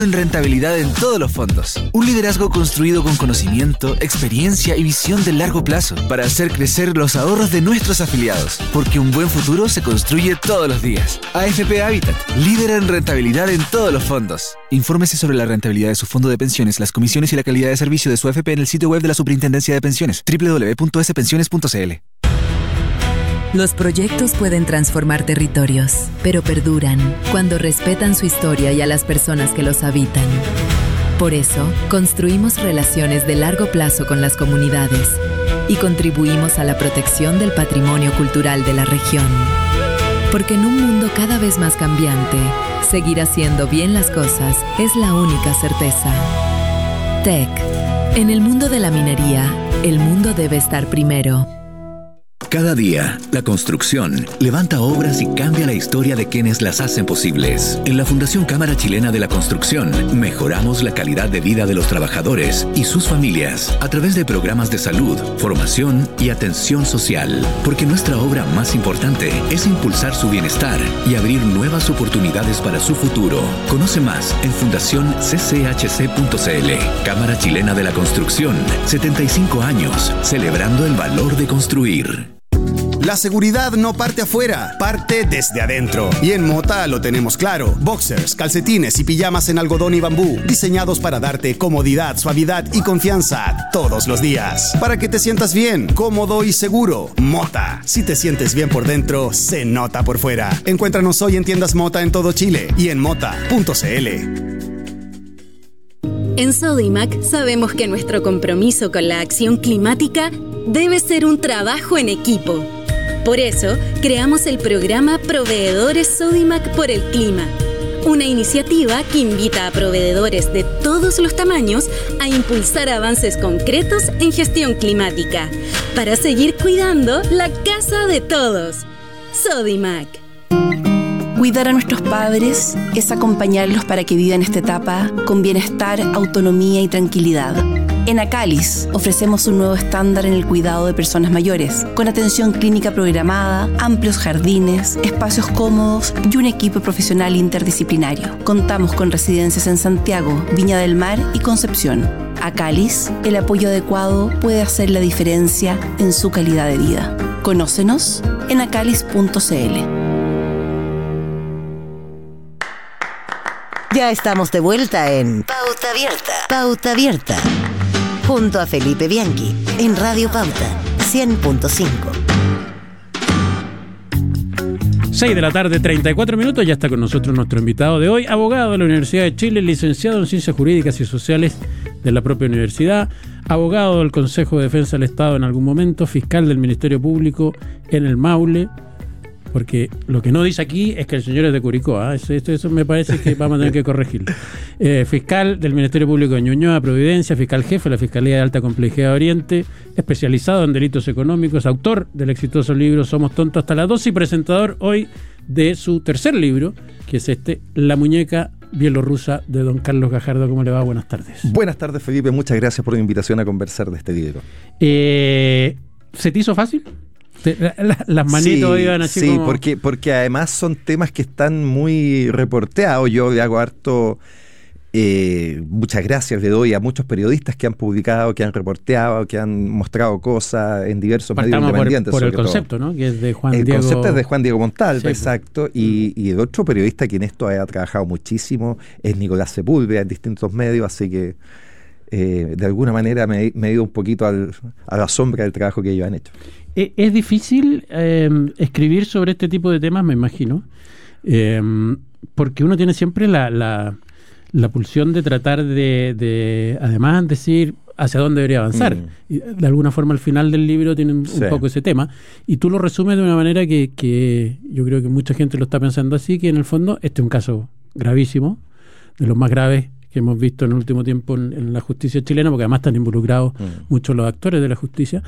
En rentabilidad en todos los fondos. Un liderazgo construido con conocimiento, experiencia y visión de largo plazo para hacer crecer los ahorros de nuestros afiliados. Porque un buen futuro se construye todos los días. AFP Habitat, líder en rentabilidad en todos los fondos. Infórmese sobre la rentabilidad de su fondo de pensiones, las comisiones y la calidad de servicio de su AFP en el sitio web de la Superintendencia de Pensiones, www.spensiones.cl. Los proyectos pueden transformar territorios, pero perduran cuando respetan su historia y a las personas que los habitan. Por eso, construimos relaciones de largo plazo con las comunidades y contribuimos a la protección del patrimonio cultural de la región. Porque en un mundo cada vez más cambiante, seguir haciendo bien las cosas es la única certeza. TEC. En el mundo de la minería, el mundo debe estar primero. Cada día, la construcción levanta obras y cambia la historia de quienes las hacen posibles. En la Fundación Cámara Chilena de la Construcción, mejoramos la calidad de vida de los trabajadores y sus familias a través de programas de salud, formación y atención social. Porque nuestra obra más importante es impulsar su bienestar y abrir nuevas oportunidades para su futuro. Conoce más en fundacioncchc.cl. Cámara Chilena de la Construcción, 75 años, celebrando el valor de construir. La seguridad no parte afuera, parte desde adentro. Y en Mota lo tenemos claro. Boxers, calcetines y pijamas en algodón y bambú, diseñados para darte comodidad, suavidad y confianza todos los días. Para que te sientas bien, cómodo y seguro. Mota. Si te sientes bien por dentro, se nota por fuera. Encuéntranos hoy en tiendas Mota en todo Chile y en mota.cl. En Sodimac sabemos que nuestro compromiso con la acción climática debe ser un trabajo en equipo. Por eso, creamos el programa Proveedores Sodimac por el Clima, una iniciativa que invita a proveedores de todos los tamaños a impulsar avances concretos en gestión climática, para seguir cuidando la casa de todos. Sodimac. Cuidar a nuestros padres es acompañarlos para que vivan esta etapa con bienestar, autonomía y tranquilidad. En Acalis ofrecemos un nuevo estándar en el cuidado de personas mayores, con atención clínica programada, amplios jardines, espacios cómodos y un equipo profesional interdisciplinario. Contamos con residencias en Santiago, Viña del Mar y Concepción. Acalis, el apoyo adecuado puede hacer la diferencia en su calidad de vida. Conócenos en acalis.cl. Ya estamos de vuelta en Pauta Abierta. Pauta Abierta. Junto a Felipe Bianchi, en Radio Pauta 100.5. 6 de la tarde, 34 minutos. Ya está con nosotros nuestro invitado de hoy, abogado de la Universidad de Chile, licenciado en Ciencias Jurídicas y Sociales de la propia universidad, abogado del Consejo de Defensa del Estado en algún momento, fiscal del Ministerio Público en el Maule, porque lo que no dice aquí es que el señor es de Curicó, ¿eh? Eso me parece que vamos a tener que corregirlo. Fiscal del Ministerio Público de Ñuñoa, Providencia, fiscal jefe de la Fiscalía de Alta Complejidad de Oriente, especializado en delitos económicos, autor del exitoso libro Somos Tontos hasta las 12 y presentador hoy de su tercer libro, que es La muñeca bielorrusa de don Carlos Gajardo. ¿Cómo le va? Buenas tardes. Buenas tardes, Felipe. Muchas gracias por la invitación a conversar de este libro. ¿Se te hizo fácil? Las manitos iban así como... Sí, porque además son temas que están muy reporteados. Yo le hago harto... muchas gracias le doy a muchos periodistas que han publicado, que han reporteado, que han mostrado cosas en diversos medios independientes. Por el concepto, ¿no? Que es de Juan Diego... El concepto es de Juan Diego Montalva, sí, exacto. Y el otro periodista que en esto ha trabajado muchísimo es Nicolás Sepúlveda en distintos medios, así que de alguna manera me he ido un poquito a la sombra del trabajo que ellos han hecho. Es difícil escribir sobre este tipo de temas, me imagino, porque uno tiene siempre la pulsión de tratar de además decir hacia dónde debería avanzar. Y de alguna forma al final del libro tiene un poco ese tema, y tú lo resumes de una manera que yo creo que mucha gente lo está pensando así, que en el fondo este es un caso gravísimo, de los más graves que hemos visto en el último tiempo en la justicia chilena, porque además están involucrados muchos los actores de la justicia.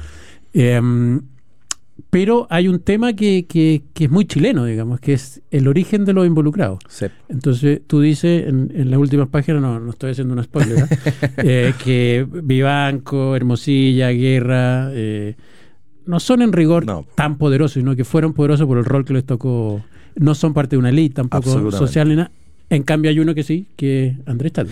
Pero hay un tema que es muy chileno, digamos, que es el origen de los involucrados. Sí. Entonces tú dices en las últimas páginas, no estoy haciendo un spoiler, que Vivanco, Hermosilla, Guerra no son en rigor tan poderosos, sino que fueron poderosos por el rol que les tocó. No son parte de una élite tampoco social ni nada. En cambio hay uno que sí, que es Andrés Tal.